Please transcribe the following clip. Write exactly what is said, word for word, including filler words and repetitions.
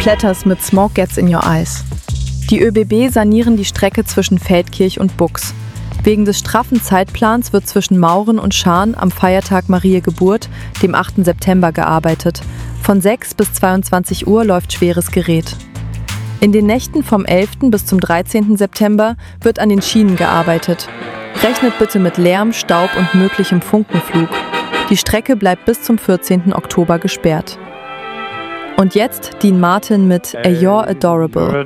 Kletters mit Smoke Gets in Your Eyes. Die ÖBB sanieren die Strecke zwischen Feldkirch und Buchs. Wegen des straffen Zeitplans wird zwischen Mauren und Scharn am Feiertag Mariä Geburt, dem achten September, gearbeitet. Von sechs bis zweiundzwanzig Uhr läuft schweres Gerät. In den Nächten vom elften bis zum dreizehnten September wird an den Schienen gearbeitet. Rechnet bitte mit Lärm, Staub und möglichem Funkenflug. Die Strecke bleibt bis zum vierzehnten Oktober gesperrt. Und jetzt Dean Martin mit A You're Adorable.